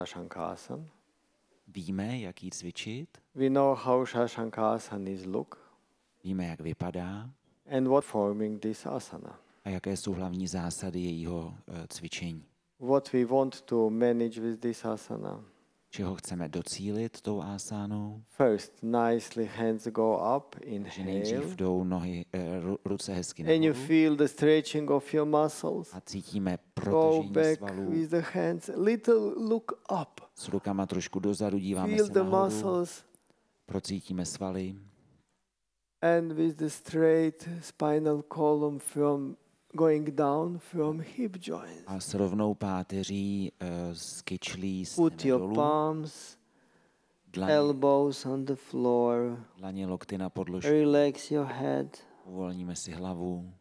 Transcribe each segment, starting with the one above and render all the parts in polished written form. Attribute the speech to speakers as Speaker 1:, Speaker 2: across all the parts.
Speaker 1: Shashankasana.
Speaker 2: Víme, jak ji cvičit,
Speaker 1: We know how Shashankasana is look
Speaker 2: víme, jak vypadá
Speaker 1: and what forming this asana.
Speaker 2: a jaké jsou hlavní zásady jejího cvičení.
Speaker 1: What we want to manage with this asana.
Speaker 2: Čeho chceme docílit tou asánou.
Speaker 1: First, nicely hands go up,
Speaker 2: Takže nejdřív
Speaker 1: inhale.
Speaker 2: jdou nohy, ruce hezky
Speaker 1: And you
Speaker 2: nahoru
Speaker 1: feel the stretching of your muscles.
Speaker 2: a cítíme
Speaker 1: Go
Speaker 2: protažení
Speaker 1: back
Speaker 2: svalů.
Speaker 1: with the hands, little look up.
Speaker 2: S rukama trošku dozadu díváme
Speaker 1: Feel
Speaker 2: se
Speaker 1: the
Speaker 2: nahoru,
Speaker 1: muscles
Speaker 2: procítíme svaly
Speaker 1: and with the straight spinal column from going down from hip joints.
Speaker 2: a s rovnou páteří skyčlí
Speaker 1: Put
Speaker 2: jdeme
Speaker 1: your
Speaker 2: dolů,
Speaker 1: palms,
Speaker 2: dlaně,
Speaker 1: elbows on the floor.
Speaker 2: dlaně lokty na podložku,
Speaker 1: Relax your head.
Speaker 2: uvolníme si hlavu.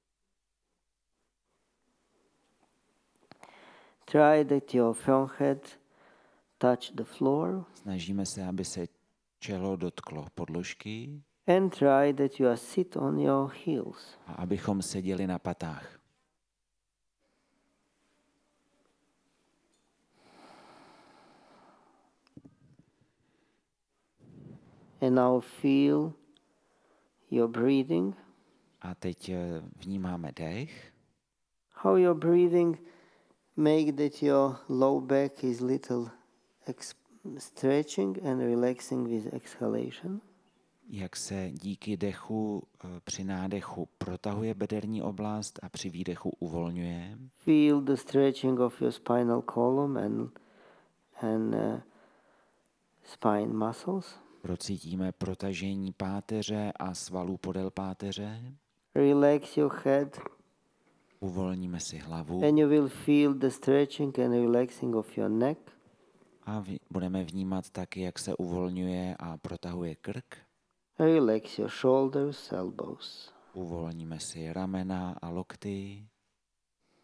Speaker 1: Try that your forehead touch the floor.
Speaker 2: Snažíme se, aby se čelo dotklo podložky
Speaker 1: And try that you are sit on your heels.
Speaker 2: a abychom seděli na patách.
Speaker 1: And now feel your breathing.
Speaker 2: A teď vnímáme dech,
Speaker 1: How your breathing make that your low back is little stretching and relaxing with exhalation.
Speaker 2: jak se díky dechu při nádechu protahuje bederní oblast a při výdechu uvolňuje.
Speaker 1: Feel the stretching of your spinal column and spine muscles.
Speaker 2: Procítíme protažení páteře a svalů podél páteře.
Speaker 1: Relax your head
Speaker 2: Uvolníme si hlavu
Speaker 1: and you will feel the stretching and relaxing of your neck.
Speaker 2: a budeme vnímat taky, jak se uvolňuje a protahuje krk.
Speaker 1: Relax your shoulders, elbows.
Speaker 2: Uvolníme si ramena a lokty.